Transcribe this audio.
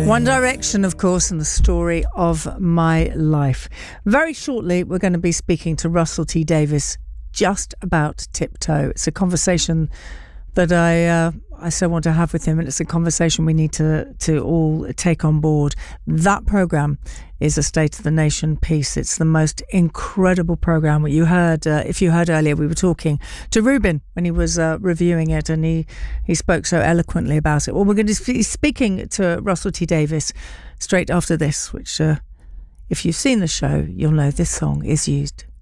One Direction, of course, and the story of my life. Very shortly, we're going to be speaking to Russell T Davies just about Tiptoe. It's a conversation that I so want to have with him, and it's a conversation we need to all take on board. That programme is a State of the Nation piece. It's the most incredible programme. You heard, if you heard earlier, we were talking to Ruben when he was reviewing it, and he spoke so eloquently about it. Well, we're going to be speaking to Russell T Davies straight after this, which if you've seen the show, you'll know this song is used